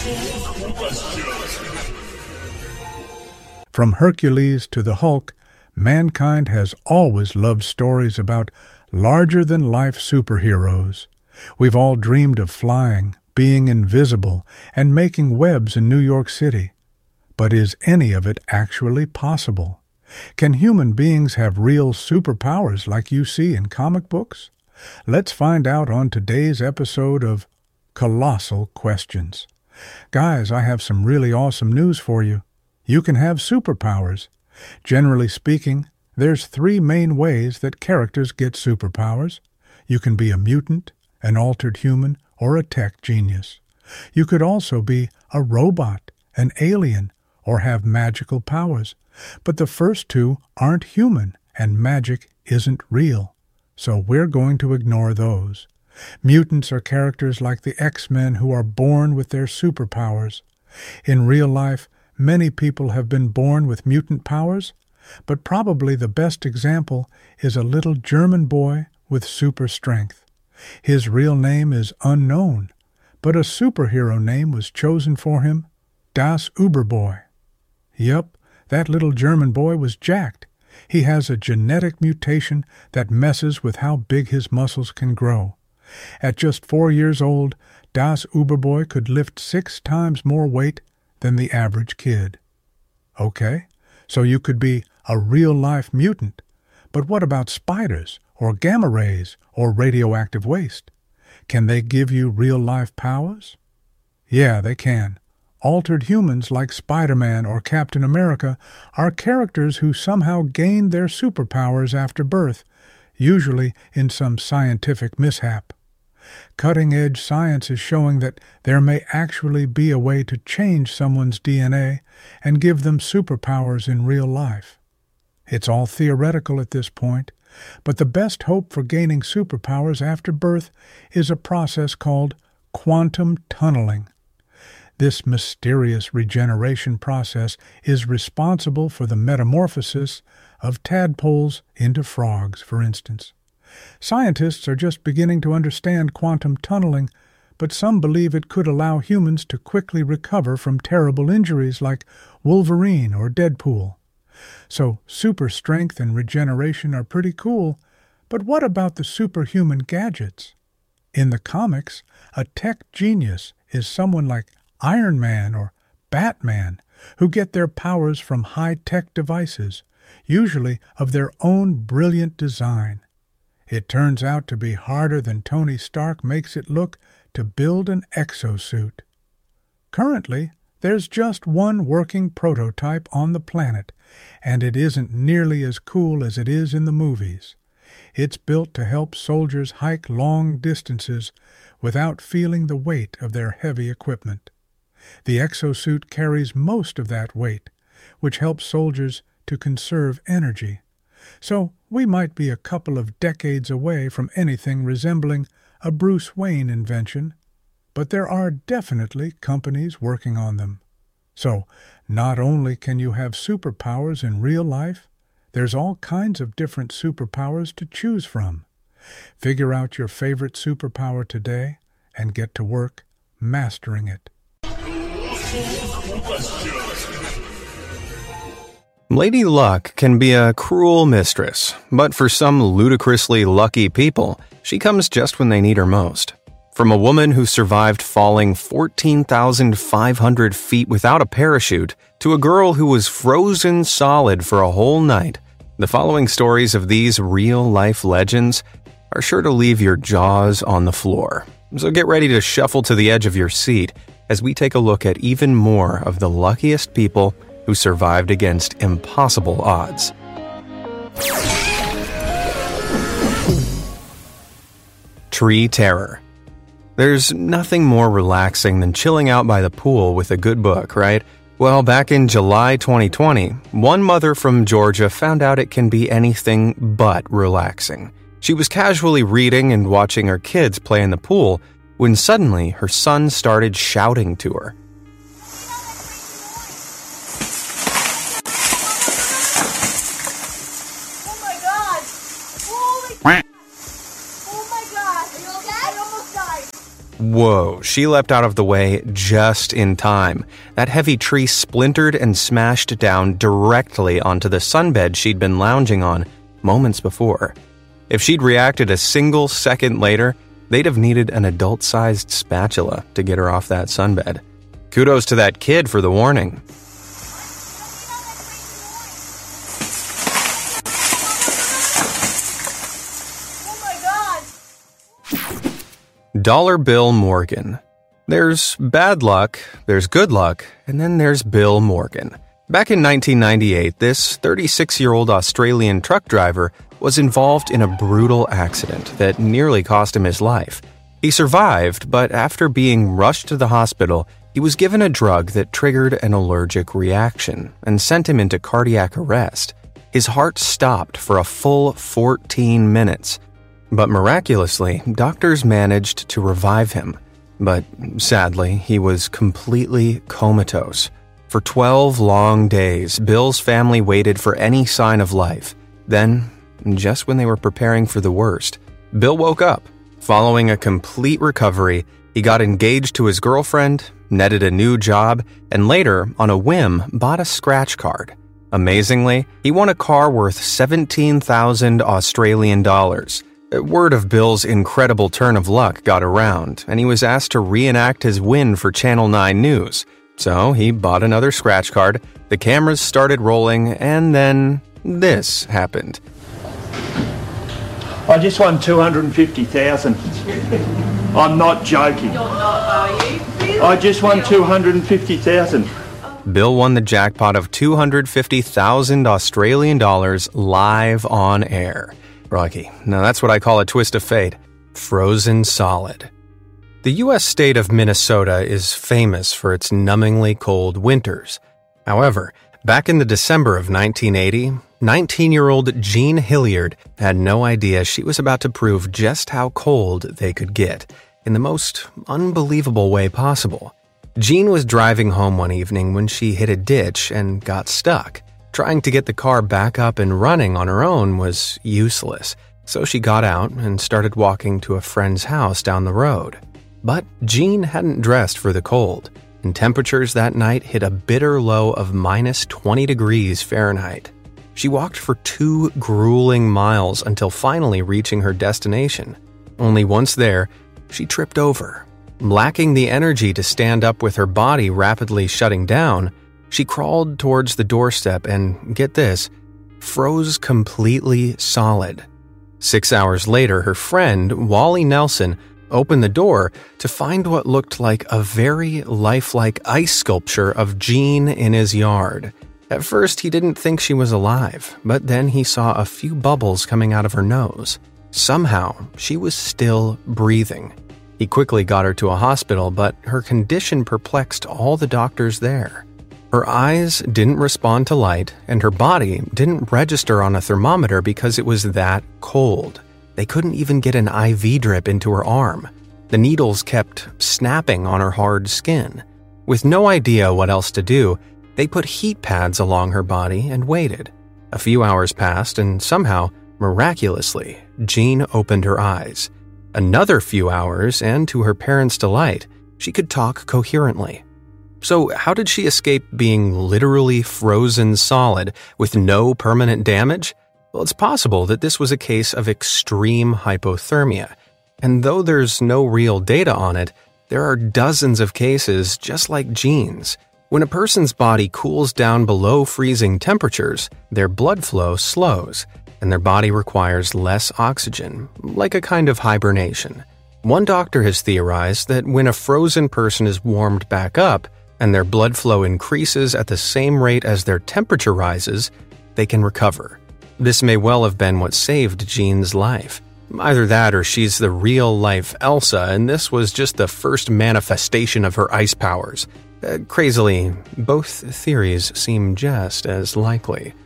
From Hercules to the Hulk, mankind has always loved stories about larger-than-life superheroes. We've all dreamed of flying, being invisible, and making webs in New York City. But is any of it actually possible? Can human beings have real superpowers like you see in comic books? Let's find out on today's episode of Colossal Questions. Guys, I have some really awesome news for you. You can have superpowers. Generally speaking, there's three main ways that characters get superpowers. You can be a mutant, an altered human, or a tech genius. You could also be a robot, an alien, or have magical powers. But the first two aren't human, and magic isn't real. So we're going to ignore those. Mutants are characters like the X-Men who are born with their superpowers. In real life, many people have been born with mutant powers, but probably the best example is a little German boy with super strength. His real name is unknown, but a superhero name was chosen for him, Das Überboy. Yup, that little German boy was jacked. He has a genetic mutation that messes with how big his muscles can grow. At just 4 years old, Das Überboy could lift 6 times more weight than the average kid. Okay, so you could be a real-life mutant. But what about spiders, or gamma rays, or radioactive waste? Can they give you real-life powers? Yeah, they can. Altered humans like Spider-Man or Captain America are characters who somehow gained their superpowers after birth, usually in some scientific mishap. Cutting-edge science is showing that there may actually be a way to change someone's DNA and give them superpowers in real life. It's all theoretical at this point, but the best hope for gaining superpowers after birth is a process called quantum tunneling. This mysterious regeneration process is responsible for the metamorphosis of tadpoles into frogs, for instance. Scientists are just beginning to understand quantum tunneling, but some believe it could allow humans to quickly recover from terrible injuries like Wolverine or Deadpool. So super strength and regeneration are pretty cool, but what about the superhuman gadgets? In the comics, a tech genius is someone like Iron Man or Batman who get their powers from high-tech devices, usually of their own brilliant design. It turns out to be harder than Tony Stark makes it look to build an exosuit. Currently, there's just one working prototype on the planet, and it isn't nearly as cool as it is in the movies. It's built to help soldiers hike long distances without feeling the weight of their heavy equipment. The exosuit carries most of that weight, which helps soldiers to conserve energy. So we might be a couple of decades away from anything resembling a Bruce Wayne invention, but there are definitely companies working on them. So not only can you have superpowers in real life, there's all kinds of different superpowers to choose from. Figure out your favorite superpower today and get to work mastering it. Lady Luck can be a cruel mistress, but for some ludicrously lucky people, she comes just when they need her most. From a woman who survived falling 14,500 feet without a parachute to a girl who was frozen solid for a whole night, the following stories of these real-life legends are sure to leave your jaws on the floor. So get ready to shuffle to the edge of your seat as we take a look at even more of the luckiest people who survived against impossible odds. Tree Terror. There's nothing more relaxing than chilling out by the pool with a good book, right? Well, back in July 2020, one mother from Georgia found out it can be anything but relaxing. She was casually reading and watching her kids play in the pool when suddenly her son started shouting to her. Oh my God! Holy... Oh my God! Are you okay? I almost died. Whoa, she leapt out of the way just in time. That heavy tree splintered and smashed down directly onto the sunbed she'd been lounging on moments before. If she'd reacted a single second later, they'd have needed an adult-sized spatula to get her off that sunbed. Kudos to that kid for the warning. Dollar Bill Morgan. There's bad luck, there's good luck, and then there's Bill Morgan. Back in 1998, this 36-year-old Australian truck driver was involved in a brutal accident that nearly cost him his life. He survived, but after being rushed to the hospital, he was given a drug that triggered an allergic reaction and sent him into cardiac arrest. His heart stopped for a full 14 minutes. But miraculously, doctors managed to revive him. But sadly, he was completely comatose. For 12 long days, Bill's family waited for any sign of life. Then, just when they were preparing for the worst, Bill woke up. Following a complete recovery, he got engaged to his girlfriend, netted a new job, and later, on a whim, bought a scratch card. Amazingly, he won a car worth 17,000 Australian dollars. Word of Bill's incredible turn of luck got around, and he was asked to reenact his win for Channel 9 News. So he bought another scratch card, the cameras started rolling, and then this happened. I just won 250,000. I'm not joking. You're not, are you? Really? I just won 250,000. Bill won the jackpot of 250,000 Australian dollars live on air. Rocky. Now that's what I call a twist of fate. Frozen solid. The U.S. state of Minnesota is famous for its numbingly cold winters. However, back in the December of 1980, 19-year-old Jean Hilliard had no idea she was about to prove just how cold they could get, in the most unbelievable way possible. Jean was driving home one evening when she hit a ditch and got stuck. Trying to get the car back up and running on her own was useless, so she got out and started walking to a friend's house down the road. But Jean hadn't dressed for the cold, and temperatures that night hit a bitter low of minus 20 degrees Fahrenheit. She walked for 2 grueling miles until finally reaching her destination. Only once there, she tripped over. Lacking the energy to stand up with her body rapidly shutting down, she crawled towards the doorstep and, get this, froze completely solid. 6 hours later, her friend, Wally Nelson, opened the door to find what looked like a very lifelike ice sculpture of Jean in his yard. At first, he didn't think she was alive, but then he saw a few bubbles coming out of her nose. Somehow, she was still breathing. He quickly got her to a hospital, but her condition perplexed all the doctors there. Her eyes didn't respond to light, and her body didn't register on a thermometer because it was that cold. They couldn't even get an IV drip into her arm. The needles kept snapping on her hard skin. With no idea what else to do, they put heat pads along her body and waited. A few hours passed, and somehow, miraculously, Jean opened her eyes. Another few hours, and to her parents' delight, she could talk coherently. So how did she escape being literally frozen solid with no permanent damage? Well, it's possible that this was a case of extreme hypothermia. And though there's no real data on it, there are dozens of cases just like Jean's. When a person's body cools down below freezing temperatures, their blood flow slows, and their body requires less oxygen, like a kind of hibernation. One doctor has theorized that when a frozen person is warmed back up, and their blood flow increases at the same rate as their temperature rises, they can recover. This may well have been what saved Jean's life. Either that or she's the real-life Elsa, and this was just the first manifestation of her ice powers. Crazily, both theories seem just as likely.